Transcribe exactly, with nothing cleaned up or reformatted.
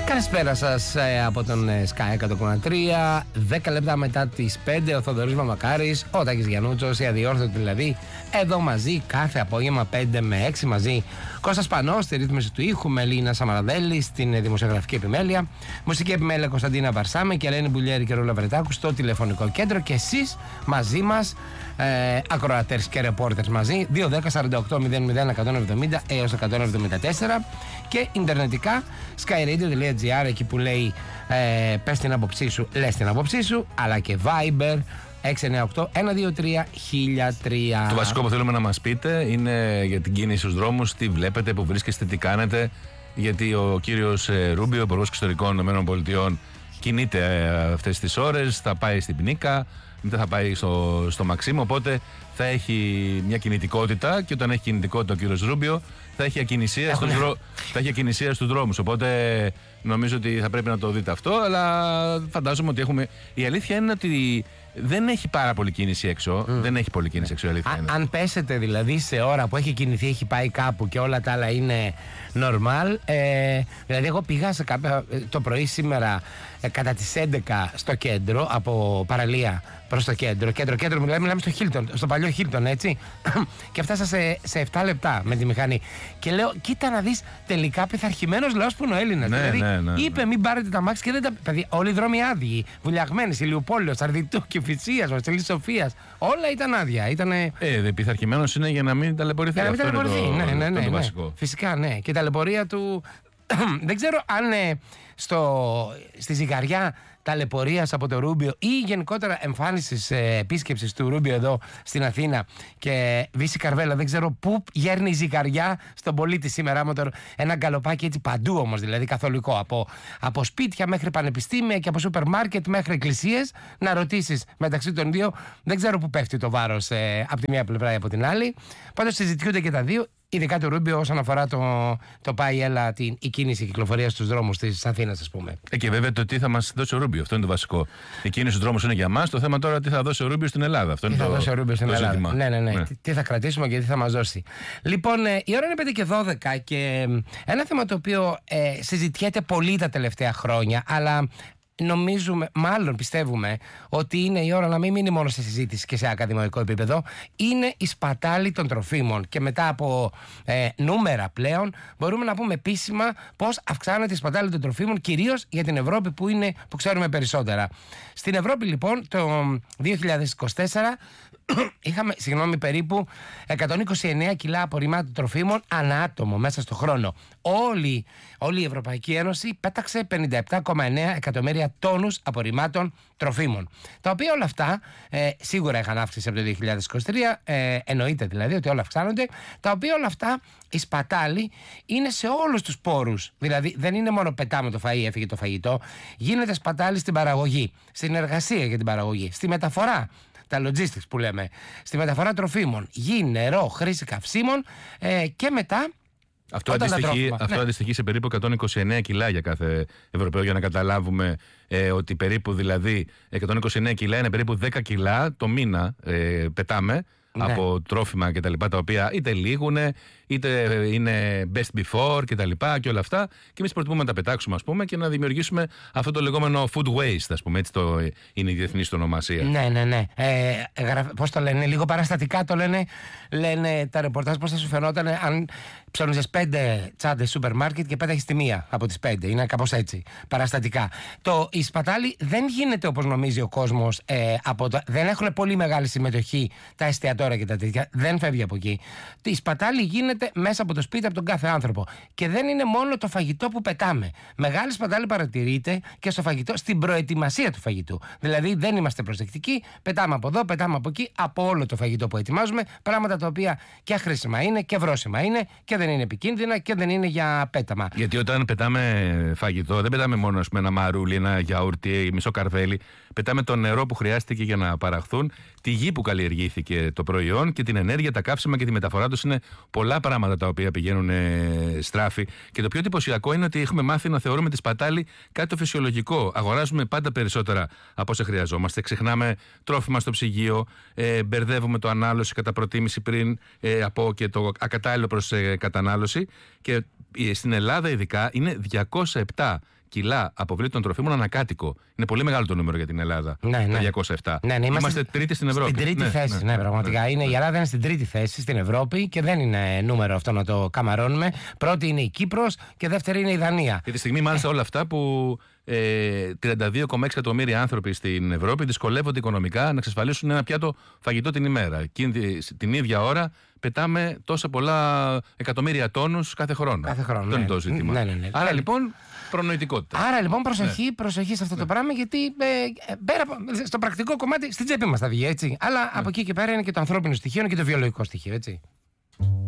Καλησπέρα σας ε, από τον ε, Sky εκατό κόμμα τρία. δέκα λεπτά μετά τις πέντε, ο Θοδωρής Μαμακάρης, ο Τάκης Γιαννούτσος, η Αδιόρθωτη δηλαδή, εδώ μαζί κάθε απόγευμα πέντε με έξι μαζί. Κώστας Πανός στη ρύθμιση του ήχου, Μελίνα Σαμαραδέλη στην δημοσιογραφική επιμέλεια, μουσική επιμέλεια Κωνσταντίνα Βαρσάμη και Ελένη Μπουλιέρη και Ρούλα Βρετάκου στο τηλεφωνικό κέντρο, και εσείς μαζί μας, ε, ακροατές και ρεπόρτερς μαζί, δύο δέκα σαράντα οκτώ μηδέν μηδέν εκατόν εβδομήντα έως εκατόν εβδομήντα τέσσερα, και ιντερνετικά skyradio τελεία gr, εκεί που λέει ε, πες την άποψή σου, λες την άποψή σου, αλλά και Viber έξι εννιά οκτώ ένα δύο τρία χίλια τρία. Το βασικό που θέλουμε να μας πείτε είναι για την κίνηση στους δρόμους, τι βλέπετε, που βρίσκεστε, τι κάνετε, γιατί ο κύριος Ρούμπιο, υπουργός εξωτερικών ΗΠΑ, κινείται αυτές τις ώρες, θα πάει στην Πνίκα, μετά θα πάει στο, στο Μαξίμο, οπότε θα έχει μια κινητικότητα, και όταν έχει κινητικότητα ο κύριος Ρούμπιο θα έχει ακινησία, στους, δρό... θα έχει ακινησία στους δρόμους, οπότε νομίζω ότι θα πρέπει να το δείτε αυτό, αλλά φαντάζομαι ότι έχουμε... Η αλήθεια είναι ότι δεν έχει πάρα πολύ κίνηση έξω, mm. δεν έχει πολύ κίνηση έξω, η αλήθεια Α, είναι. Αν πέσετε δηλαδή σε ώρα που έχει κινηθεί, έχει πάει κάπου και όλα τα άλλα είναι normal, ε, δηλαδή εγώ πήγα σε κάποια, το πρωί σήμερα ε, κατά τις έντεκα στο κέντρο, από παραλία προς το κέντρο, κέντρο, κέντρο, μιλάμε, μιλάμε στο Hilton, στο παλιό Hilton, έτσι, και φτάσα σε, σε επτά λεπτά με τη μηχανή και λέω, κοίτα να δεις, τελικά πειθαρχημένος λαός που είναι ο Έλληνας, ναι, δηλαδή ναι, ναι, ναι. είπε μην πάρετε τα μάξι και δεν τα, δηλαδή όλοι οι δρόμοι άδειοι, βουλιαγμένες, Ηλιουπόλεως, Αρδιτού και Φυσίας, Βασιλής Σοφίας, όλα ήταν άδεια, ήτανε... Ε, πειθαρχημένος είναι για να μην ταλαιπωρηθεί. Για να μην ταλαιπωρηθεί, ναι, ναι, ναι, ναι, ναι, βασικό. Φυσικά, ναι. Και η ταλαιπωρία του. Δεν ξέρω αν ε, στο, στη ζυγαριά ταλαιπωρίας από το Ρούμπιο ή γενικότερα εμφάνισης ε, επίσκεψης του Ρούμπιο εδώ στην Αθήνα και Βύση Καρβέλα, δεν ξέρω πού γέρνει η ζυγαριά στον πολίτη σήμερα. Άμα το, ένα γκαλοπάκι έτσι παντού όμως, δηλαδή καθολικό, από, από σπίτια μέχρι πανεπιστήμια και από σούπερ μάρκετ μέχρι εκκλησίες, να ρωτήσεις μεταξύ των δύο, δεν ξέρω πού πέφτει το βάρος ε, από τη μία πλευρά ή από την άλλη. Πάντως συζητιούνται και τα δύο. Ειδικά το Ρούμπιο όσον αφορά το, το πάει έλα, την, η κίνηση κυκλοφορία στους δρόμους της Αθήνας, ας πούμε. Ε, και βέβαια το τι θα μας δώσει ο Ρούμπιο, αυτό είναι το βασικό. Η κίνηση στους δρόμους είναι για μας. Το θέμα τώρα τι θα δώσει ο Ρούμπιο στην Ελλάδα. Αυτό τι είναι θα το, δώσει ο Ρούμπιο στην το Ελλάδα. ζήτημα. Ναι, ναι, ναι. ναι. Τι, τι θα κρατήσουμε και τι θα μας δώσει. Λοιπόν, ε, η ώρα είναι πέντε και δώδεκα και ε, ένα θέμα το οποίο ε, συζητιέται πολύ τα τελευταία χρόνια, αλλά νομίζουμε, μάλλον πιστεύουμε, ότι είναι η ώρα να μην μείνει μόνο σε συζήτηση και σε ακαδημαϊκό επίπεδο. Είναι η σπατάλη των τροφίμων. Και μετά από ε, νούμερα πλέον, μπορούμε να πούμε επίσημα πώς αυξάνεται η σπατάλη των τροφίμων, κυρίως για την Ευρώπη που, είναι, που ξέρουμε περισσότερα. Στην Ευρώπη, λοιπόν, το δύο χιλιάδες είκοσι τέσσερα είχαμε, συγγνώμη, περίπου εκατόν είκοσι εννέα κιλά απορριμμάτων τροφίμων ανά άτομο μέσα στο χρόνο. Όλη, όλη η Ευρωπαϊκή Ένωση πέταξε πενήντα επτά κόμμα εννέα εκατομμύρια τόνους απορριμμάτων τροφίμων. Τα οποία όλα αυτά ε, σίγουρα είχαν αύξηση από το δύο χιλιάδες είκοσι τρία, ε, εννοείται δηλαδή ότι όλα αυξάνονται. Τα οποία όλα αυτά, η σπατάλη είναι σε όλους τους πόρους. Δηλαδή δεν είναι μόνο πετάμε το φαΐ, έφυγε το φαγητό. Γίνεται σπατάλη στην παραγωγή, στην εργασία για την παραγωγή, στη μεταφορά. Τα logistics που λέμε, στη μεταφορά τροφίμων, γη, νερό, χρήση καυσίμων ε, και μετά. Αυτό, αντιστοιχεί, αυτό ναι. αντιστοιχεί σε περίπου εκατόν είκοσι εννέα κιλά για κάθε Ευρωπαίο, για να καταλάβουμε ε, ότι περίπου δηλαδή εκατόν είκοσι εννέα κιλά είναι περίπου δέκα κιλά το μήνα ε, πετάμε. Ναι. Από τρόφιμα και τα λοιπά, τα οποία είτε λήγουν, είτε είναι best before και τα λοιπά και όλα αυτά. Και εμείς προτιμούμε να τα πετάξουμε, ας πούμε, και να δημιουργήσουμε αυτό το λεγόμενο food waste, ας πούμε. Έτσι το, είναι η διεθνής ονομασία. Ναι, ναι, ναι. Ε, πώς το λένε, λίγο παραστατικά το λένε. Λένε τα ρεπορτάζ πώς θα σου φαινόταν αν ψώνιζες πέντε τσάντες σούπερ μάρκετ και πέταχες τη μία από τις πέντε. Είναι κάπως έτσι. Παραστατικά. Το, η σπατάλη δεν γίνεται όπως νομίζει ο κόσμος. Ε, από το, δεν έχουν πολύ μεγάλη συμμετοχή τα εστιατόρια και τα τέτοια. Δεν φεύγει από εκεί. Η σπατάλη γίνεται μέσα από το σπίτι, από τον κάθε άνθρωπο. Και δεν είναι μόνο το φαγητό που πετάμε. Μεγάλη σπατάλη παρατηρείται και στο φαγητό, στην προετοιμασία του φαγητού. Δηλαδή δεν είμαστε προσεκτικοί. Πετάμε από εδώ, πετάμε από εκεί, από όλο το φαγητό που ετοιμάζουμε. Πράγματα τα οποία και αχρήσιμα είναι και βρόσιμα είναι και δεν είναι επικίνδυνα και δεν είναι για πέταμα. Γιατί όταν πετάμε φαγητό, δεν πετάμε μόνο πούμε, ένα μαρούλι, ένα γιαούρτι, μισό καρβέλι. Πετάμε το νερό που χρειάστηκε για να παραχθούν, τη γη που καλλιεργήθηκε το προϊόν και την ενέργεια, τα καύσιμα και τη μεταφορά τους. Είναι πολλά πράγματα τα οποία πηγαίνουν στράφη. Και το πιο εντυπωσιακό είναι ότι έχουμε μάθει να θεωρούμε τη σπατάλη κάτι το φυσιολογικό. Αγοράζουμε πάντα περισσότερα από όσα χρειαζόμαστε. Ξεχνάμε τρόφιμα στο ψυγείο, ε, μπερδεύουμε το ανάλωση κατά προτίμηση πριν ε, από και το ακατάλληλο προς ε, κατανάλωση. Και ε, στην Ελλάδα ειδικά είναι διακόσια επτά κιλά αποβλήτων τροφίμων ανακάτοικο. Είναι πολύ μεγάλο το νούμερο για την Ελλάδα. Ναι, ναι. Τα διακόσια επτά. Ναι, ναι, είμαστε, είμαστε τρίτη στην Ευρώπη. Στην τρίτη ναι, θέση, ναι, ναι, πραγματικά. ναι, είναι, ναι. Η Ελλάδα είναι στην τρίτη θέση στην Ευρώπη και δεν είναι νούμερο αυτό να το καμαρώνουμε. Πρώτη είναι η Κύπρος και δεύτερη είναι η Δανία. Και τη στιγμή, μάλιστα, όλα αυτά που ε, τριάντα δύο κόμμα έξι εκατομμύρια άνθρωποι στην Ευρώπη δυσκολεύονται οικονομικά να εξασφαλίσουν ένα πιάτο φαγητό την ημέρα. Εκείνη την ίδια ώρα πετάμε τόσα πολλά εκατομμύρια τόνους κάθε χρόνο. Κάθε χρόνο. Αυτό ναι. είναι το ζήτημα. Ναι, ναι, ναι. Άρα ναι. λοιπόν προνοητικότητα. Άρα λοιπόν προσοχή, ναι. προσοχή σε αυτό ναι. το πράγμα, γιατί ε, πέρα, στο πρακτικό κομμάτι στην τσέπη μας θα βγει, έτσι. Αλλά ναι. από εκεί και πέρα είναι και το ανθρώπινο στοιχείο, είναι και το βιολογικό στοιχείο, έτσι.